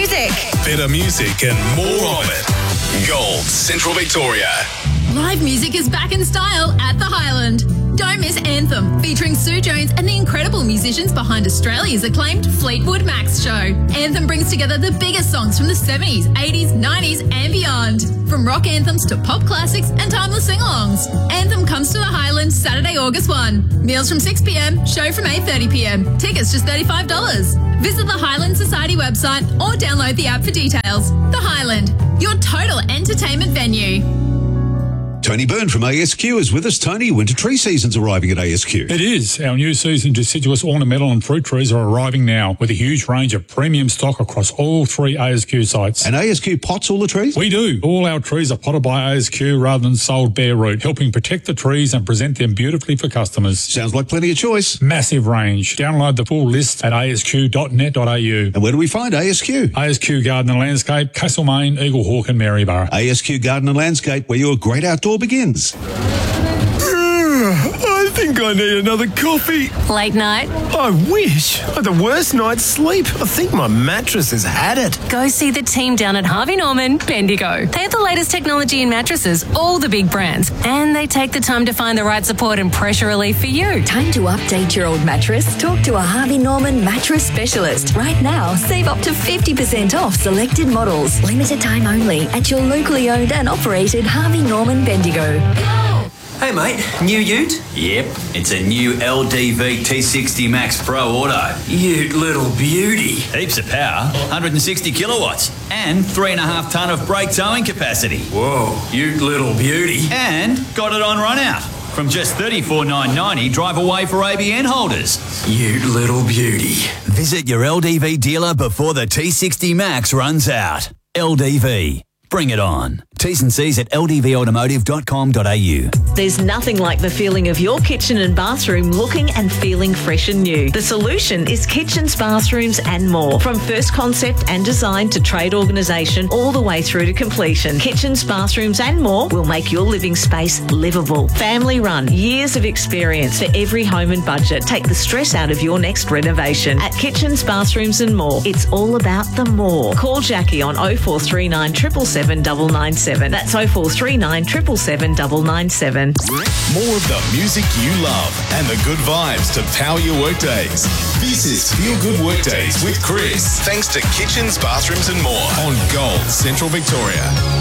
music. Better music and more of it. Gold Central Victoria. Live music is back in style at the Highland. Don't miss Anthem, featuring Sue Jones and the incredible musicians behind Australia's acclaimed Fleetwood Mac show. Anthem brings together the biggest songs from the 70s, 80s, 90s and beyond. From rock anthems to pop classics and timeless sing-alongs. Anthem comes to the Highland Saturday, August 1. Meals from 6pm, show from 8:30pm. Tickets just $35. Visit the Highland Society website or download the app for details. The Highland, your total entertainment venue. Tony Byrne from ASQ is with us. Tony, winter tree season's arriving at ASQ. It is. Our new season deciduous ornamental and fruit trees are arriving now with a huge range of premium stock across all 3 ASQ sites. And ASQ pots all the trees? We do. All our trees are potted by ASQ rather than sold bare root, helping protect the trees and present them beautifully for customers. Sounds like plenty of choice. Massive range. Download the full list at asq.net.au. And where do we find ASQ? ASQ Garden and Landscape, Castlemaine, Eagle Hawk and Maryborough. ASQ Garden and Landscape, where your great outdoor begins. I think I need another coffee. Late night? I wish. I had the worst night's sleep. I think my mattress has had it. Go see the team down at Harvey Norman, Bendigo. They have the latest technology in mattresses, all the big brands, and they take the time to find the right support and pressure relief for you. Time to update your old mattress? Talk to a Harvey Norman mattress specialist. Right now, save up to 50% off selected models. Limited time only at your locally owned and operated Harvey Norman Bendigo. Hey mate, new ute? Yep, it's a new LDV T60 Max Pro Auto. Ute little beauty. Heaps of power, 160 kilowatts, and 3.5 tonne of brake towing capacity. Whoa, ute little beauty. And got it on run out. From just $34,990 drive away for ABN holders. Ute little beauty. Visit your LDV dealer before the T60 Max runs out. LDV. Bring it on. T's and C's at ldvautomotive.com.au. There's nothing like the feeling of your kitchen and bathroom looking and feeling fresh and new. The solution is Kitchens, Bathrooms and More. From first concept and design to trade organisation all the way through to completion. Kitchens, Bathrooms and More will make your living space livable. Family run, years of experience for every home and budget. Take the stress out of your next renovation. At Kitchens, Bathrooms and More, it's all about the more. Call Jackie on 0439 777 997. That's 0439 777 997. More of the music you love and the good vibes to power your workdays. This is Feel Good Workdays with Chris. Thanks to Kitchens, Bathrooms and More on Gold Central Victoria.